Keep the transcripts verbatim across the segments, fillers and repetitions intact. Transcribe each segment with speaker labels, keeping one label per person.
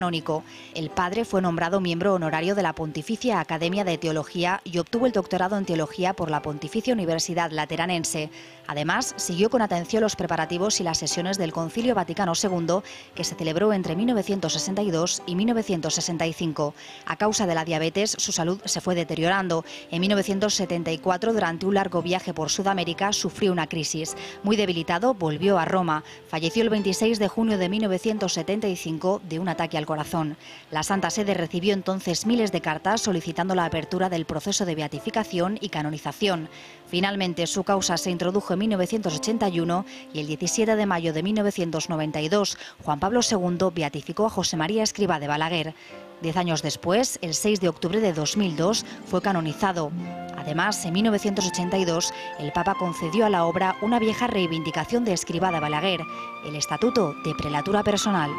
Speaker 1: canónico. El padre fue nombrado miembro honorario de la Pontificia Academia de Teología y obtuvo el doctorado en Teología por la Pontificia Universidad Lateranense. Además, siguió con atención los preparativos y las sesiones del Concilio Vaticano segundo, que se celebró entre mil novecientos sesenta y dos y mil novecientos sesenta y cinco. A causa de la diabetes, su salud se fue deteriorando. En mil novecientos setenta y cuatro, durante un largo viaje por Sudamérica, sufrió una crisis. Muy debilitado, volvió a Roma. Falleció el veintiséis de junio de mil novecientos setenta y cinco de un ataque al corazón. La Santa Sede recibió entonces miles de cartas solicitando la apertura del proceso de beatificación y canonización. Finalmente, su causa se introdujo en mil novecientos ochenta y uno y el diecisiete de mayo de mil novecientos noventa y dos, Juan Pablo segundo beatificó a José María Escrivá de Balaguer. Diez años después, el seis de octubre de dos mil dos, fue canonizado. Además, en mil novecientos ochenta y dos, el Papa concedió a la obra una vieja reivindicación de Escrivá de Balaguer, el Estatuto de Prelatura Personal.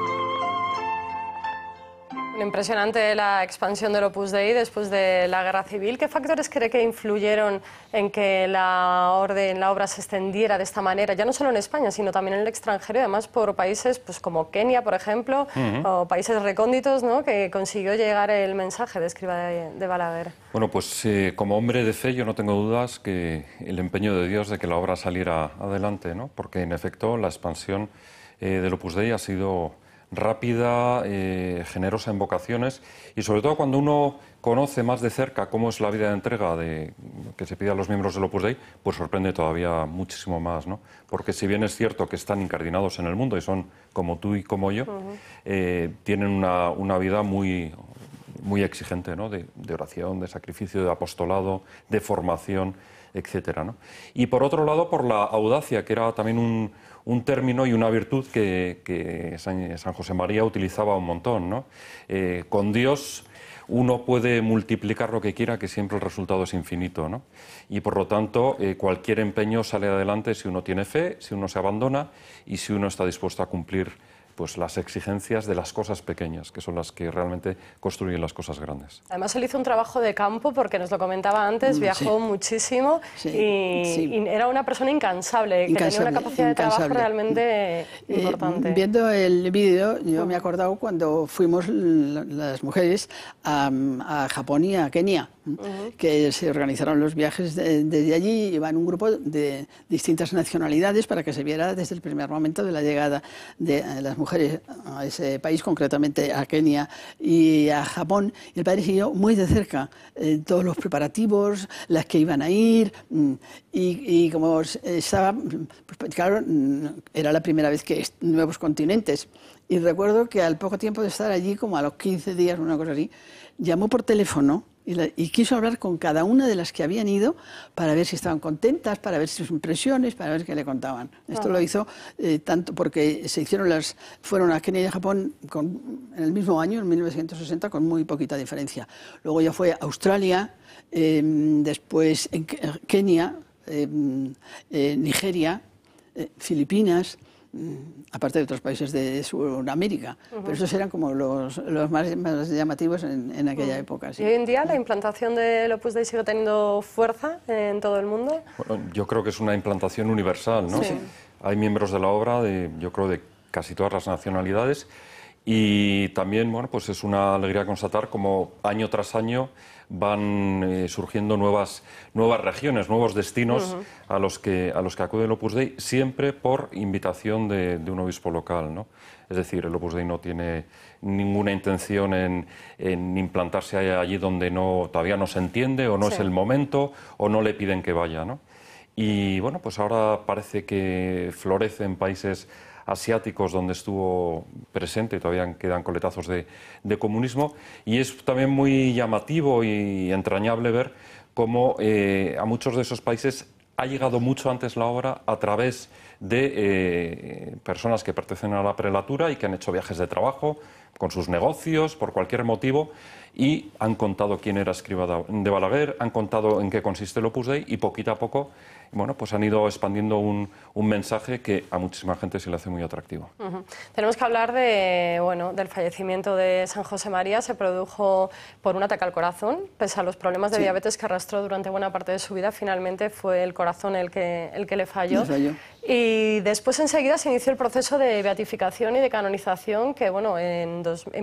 Speaker 2: Impresionante la expansión del Opus Dei después de la Guerra Civil. ¿Qué factores cree que influyeron en que la orden, la obra se extendiera de esta manera, ya no solo en España, sino también en el extranjero, y además por países pues, como Kenia, por ejemplo, uh-huh. o países recónditos, ¿no?, que consiguió llegar el mensaje de Escrivá de, de Balaguer?
Speaker 3: Bueno, pues eh, como hombre de fe yo no tengo dudas que el empeño de Dios de que la obra saliera adelante, ¿no?, porque en efecto la expansión eh, del Opus Dei ha sido rápida, eh, generosa en vocaciones, y sobre todo cuando uno conoce más de cerca cómo es la vida de entrega de, que se pide a los miembros del Opus Dei, pues sorprende todavía muchísimo más, ¿no? Porque si bien es cierto que están incardinados en el mundo y son como tú y como yo, uh-huh. eh, tienen una, una vida muy, muy exigente, ¿no?, de, de oración, de sacrificio, de apostolado, de formación, etcétera, ¿no? Y por otro lado, por la audacia, que era también un, un término y una virtud que, que San, San José María utilizaba un montón, ¿no? Eh, con Dios uno puede multiplicar lo que quiera, que siempre el resultado es infinito, ¿no? Y por lo tanto, eh, cualquier empeño sale adelante si uno tiene fe, si uno se abandona y si uno está dispuesto a cumplir pues las exigencias de las cosas pequeñas, que son las que realmente construyen las cosas grandes.
Speaker 2: Además, él hizo un trabajo de campo, porque nos lo comentaba antes, viajó sí. muchísimo sí. Y, sí. y era una persona incansable, incansable, que tenía una capacidad incansable. de trabajo realmente eh, importante.
Speaker 4: Viendo el vídeo, yo me he acordado cuando fuimos las mujeres a, a Japón y a Kenia, uh-huh. que se organizaron los viajes de, desde allí, iban un grupo de distintas nacionalidades para que se viera desde el primer momento de la llegada de las mujeres mujeres a ese país, concretamente a Kenia y a Japón, y el padre siguió muy de cerca eh, todos los preparativos, las que iban a ir, y, y como estaba, pues, claro, era la primera vez que nuevos continentes, y recuerdo que al poco tiempo de estar allí, como a los quince días, una cosa así, llamó por teléfono Y, la, y quiso hablar con cada una de las que habían ido para ver si estaban contentas, para ver sus impresiones, para ver qué le contaban. Esto uh-huh. lo hizo eh, tanto porque se hicieron las, fueron a Kenia y a Japón con, en el mismo año, en mil novecientos sesenta, con muy poquita diferencia. Luego ya fue a Australia, eh, después en Kenia, eh, eh, Nigeria, eh, Filipinas, aparte de otros países de Sudamérica, uh-huh. pero esos eran como los, los más, más llamativos en, en aquella uh-huh. época. Sí.
Speaker 2: ¿Y hoy en día la implantación del Opus Dei sigue teniendo fuerza en todo el mundo?
Speaker 3: Bueno, yo creo que es una implantación universal, ¿no?
Speaker 2: Sí.
Speaker 3: Hay miembros de la obra, de, yo creo, de casi todas las nacionalidades, y también, bueno, pues es una alegría constatar cómo año tras año van eh, surgiendo nuevas, nuevas regiones, nuevos destinos uh-huh. a los que, a los que acude el Opus Dei, siempre por invitación de, de un obispo local, ¿no? Es decir, el Opus Dei no tiene ninguna intención en, en implantarse allí donde no, todavía no se entiende, o no sí. es el momento, o no le piden que vaya, ¿no? Y bueno, pues ahora parece que florece en países asiáticos donde estuvo presente, y todavía quedan coletazos de, de comunismo, y es también muy llamativo y entrañable ver cómo eh, a muchos de esos países ha llegado mucho antes la obra a través de eh, personas que pertenecen a la prelatura y que han hecho viajes de trabajo, con sus negocios, por cualquier motivo, y han contado quién era Escrivá de Balaguer, han contado en qué consiste el Opus Dei, y poquito a poco, bueno, pues han ido expandiendo un, un mensaje que a muchísima gente se le hace muy atractivo.
Speaker 2: Uh-huh. Tenemos que hablar de, bueno, del fallecimiento de San José María. Se produjo por un ataque al corazón, pese a los problemas de sí. diabetes que arrastró durante buena parte de su vida. Finalmente fue el corazón el que, el que le falló.
Speaker 4: Le falló.
Speaker 2: Y después enseguida se inició el proceso de beatificación y de canonización que, bueno, en, dos, en